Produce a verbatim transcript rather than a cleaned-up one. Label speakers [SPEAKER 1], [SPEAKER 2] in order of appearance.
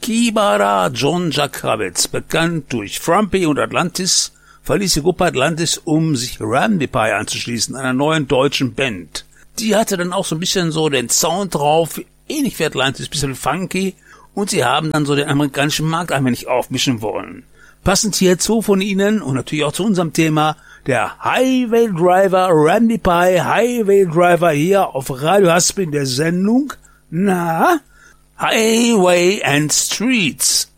[SPEAKER 1] Kibara John Jack Kravitz, bekannt durch Frumpy und Atlantis, verließ die Gruppe Atlantis, um sich Randy Pie anzuschließen, einer neuen deutschen Band. Die hatte dann auch so ein bisschen so den Sound drauf, ähnlich wie Atlantis, ein bisschen funky, und sie haben dann so den amerikanischen Markt ein wenig aufmischen wollen. Passend hierzu von ihnen und natürlich auch zu unserem Thema, der Highway Driver Randy Pie, Highway Driver hier auf Radio Haspel in der Sendung, na, Highway and Streets.